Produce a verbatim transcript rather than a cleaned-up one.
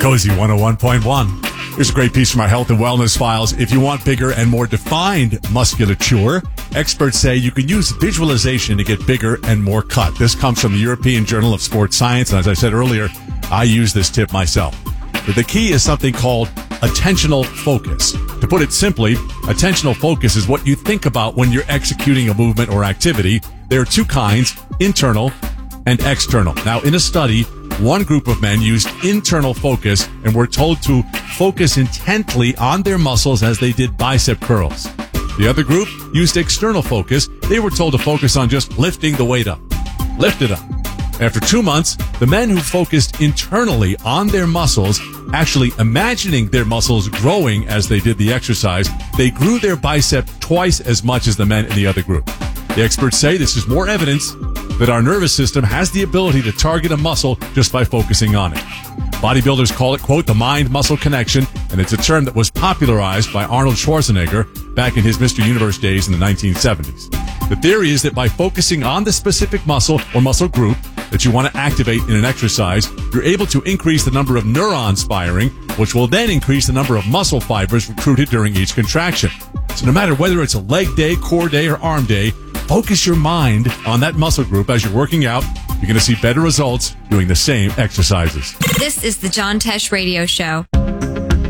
Cozy one oh one point one. Here's a great piece from our health and wellness files. If you want bigger and more defined musculature, experts say you can use visualization to get bigger and more cut. This comes from the European Journal of Sports Science. And as I said earlier, I use this tip myself. But the key is something called attentional focus. To put it simply, attentional focus is what you think about when you're executing a movement or activity. There are two kinds, internal and external. Now, in a study, one group of men used internal focus and were told to focus intently on their muscles as they did bicep curls. The other group used external focus. They were told to focus on just lifting the weight up. Lift it up. After two months, the men who focused internally on their muscles, actually imagining their muscles growing as they did the exercise, they grew their bicep twice as much as the men in the other group. The experts say this is more evidence that our nervous system has the ability to target a muscle just by focusing on it. Bodybuilders call it, quote, the mind-muscle connection, and it's a term that was popularized by Arnold Schwarzenegger back in his Mister Universe days in the nineteen seventies. The theory is that by focusing on the specific muscle or muscle group that you want to activate in an exercise, you're able to increase the number of neurons firing, which will then increase the number of muscle fibers recruited during each contraction. So no matter whether it's a leg day, core day, or arm day, focus your mind on that muscle group as you're working out. You're going to see better results doing the same exercises. This is the John Tesh Radio Show.